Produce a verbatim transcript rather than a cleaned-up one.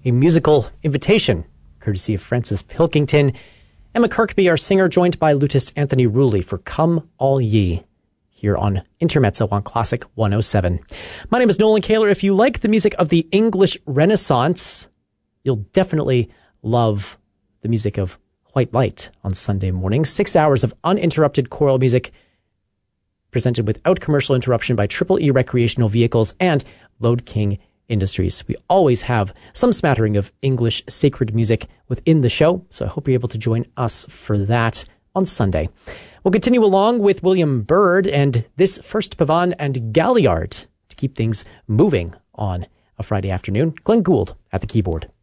a musical invitation, courtesy of Francis Pilkington. Emma Kirkby, our singer, joined by lutist Anthony Rulli for Come All Ye, here on Intermezzo on Classic one oh seven. My name is Nolan Kaler. If you like the music of the English Renaissance, you'll definitely love the music of White Light on Sunday morning. Six hours of uninterrupted choral music presented without commercial interruption by Triple E Recreational Vehicles and Lode King Industries. We always have some smattering of English sacred music within the show, so I hope you're able to join us for that on Sunday. We'll continue along with William Byrd and this First Pavane and Galliard to keep things moving on a Friday afternoon. Glenn Gould at the keyboard.